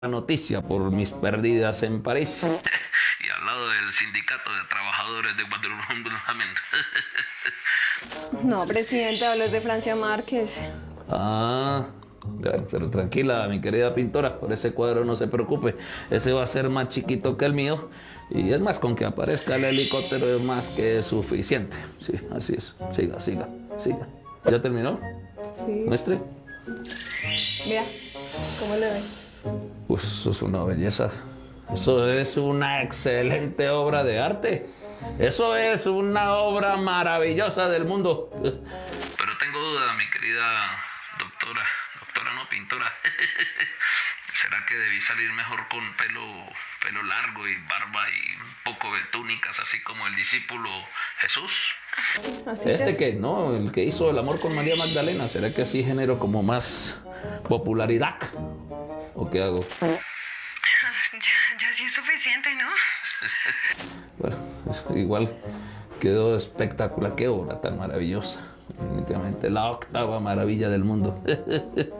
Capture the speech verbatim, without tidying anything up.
noticia por mis pérdidas en París. Y al lado del sindicato de trabajadores de Guadalupe. No, presidente, hablas de Francia Márquez. Ah, pero tranquila, mi querida pintora, por ese cuadro no se preocupe. Ese va a ser más chiquito que el mío. Y es más, con que aparezca el helicóptero es más que suficiente. Sí, así es. Siga, siga, siga. ¿Ya terminó? Sí. Muestre. Mira, ¿cómo le ve? Pues eso es una belleza. Eso es una excelente obra de arte. Eso es una obra maravillosa del mundo. Pero tengo duda, mi querida doctora. Doctora, no, pintora. ¿Será que debí salir mejor con pelo, pelo largo y barba y un poco de túnicas, así como el discípulo Jesús? Así Este es. que, no, el que hizo el amor con María Magdalena. ¿Será que así genero como más popularidad? ¿O qué hago? Ya, ya sí es suficiente, ¿no? Bueno, es- igual quedó espectacular. Qué obra tan maravillosa. Definitivamente la octava maravilla del mundo.